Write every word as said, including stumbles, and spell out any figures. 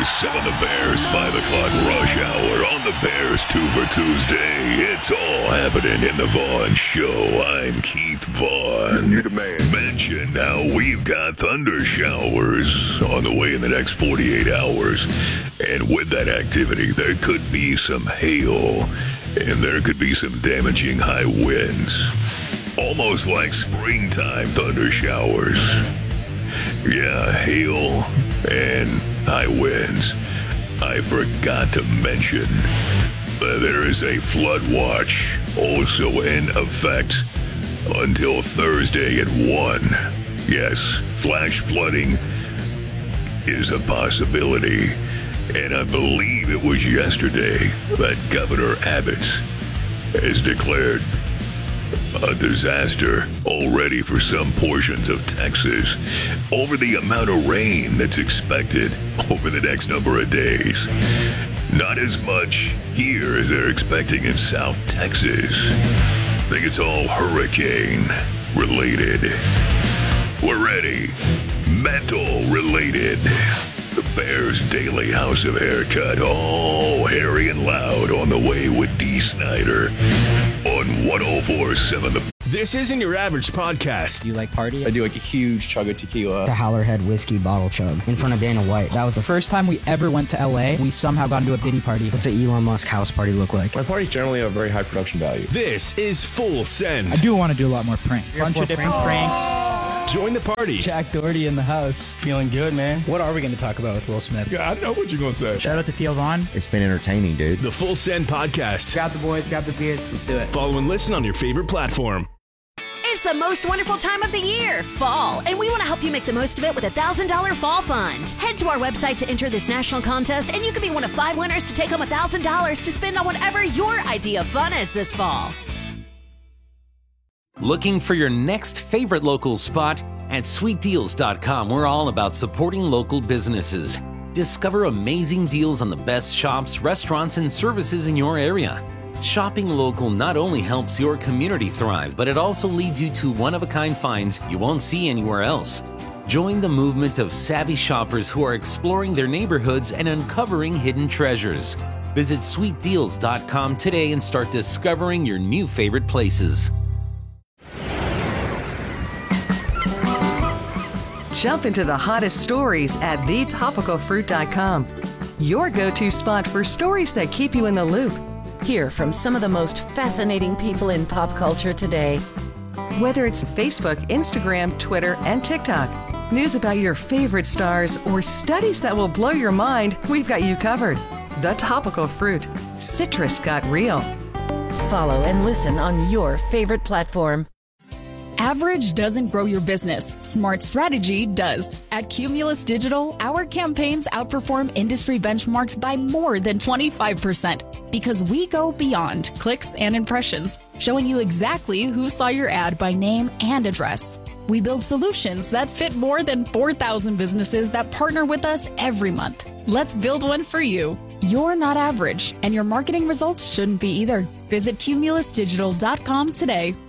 seven The Bears, five o'clock rush hour on the Bears two for Tuesday. It's all happening in the Vaughn Show. I'm Keith Vaughn. You're the man. Mention how we've got thunder showers on the way in the next forty-eight hours. And with that activity, there could be some hail. And there could be some damaging high winds. Almost like springtime thunder showers. Yeah, hail and high winds. I forgot to mention that there is a flood watch also in effect until Thursday at one. Yes, flash flooding is a possibility. And I believe it was yesterday that Governor Abbott has declared a disaster already for some portions of Texas over the amount of rain that's expected over the next number of days. Not as much here as they're expecting in South Texas. I think it's all hurricane related. We're ready. Mental related. The Bears Daily House of Haircut. Oh, hairy and loud on the way with D. Snyder on one oh four point seven The. This isn't your average podcast. Do you like party? I do like a huge chug of tequila. The Howlerhead whiskey bottle chug in front of Dana White. That was the first time we ever went to L A. We somehow got into a Diddy party. What's an Elon Musk house party look like? My parties generally have very high production value. This is Full Send. I do want to do a lot more pranks. A bunch of different pranks. Join the party. Jack Doherty in the house. Feeling good, man. What are we going to talk about with Will Smith? Yeah, I know what you're going to say. Shout out to Theo Vaughn. It's been entertaining, dude. The Full Send Podcast. Grab the boys, grab the beers, let's do it. Follow and listen on your favorite platform. It's the most wonderful time of the year, fall, and we want to help you make the most of it with a one thousand dollars Fall Fund. Head to our website to enter this national contest, and you could be one of five winners to take home one thousand dollars to spend on whatever your idea of fun is this fall. Looking for your next favorite local spot? At sweet deals dot com, we're all about supporting local businesses. Discover amazing deals on the best shops, restaurants, and services in your area. Shopping local not only helps your community thrive, but it also leads you to one-of-a-kind finds you won't see anywhere else. Join the movement of savvy shoppers who are exploring their neighborhoods and uncovering hidden treasures. Visit sweet deals dot com today and start discovering your new favorite places. Jump into the hottest stories at the topical fruit dot com. Your go-to spot for stories that keep you in the loop. Hear from some of the most fascinating people in pop culture today. Whether it's Facebook, Instagram, Twitter, and TikTok, news about your favorite stars, or studies that will blow your mind, we've got you covered. The Topical Fruit. Citrus got real. Follow and listen on your favorite platform. Average doesn't grow your business. Smart strategy does. At Cumulus Digital, our campaigns outperform industry benchmarks by more than twenty-five percent because we go beyond clicks and impressions, showing you exactly who saw your ad by name and address. We build solutions that fit more than four thousand businesses that partner with us every month. Let's build one for you. You're not average, and your marketing results shouldn't be either. Visit Cumulus Digital dot com today.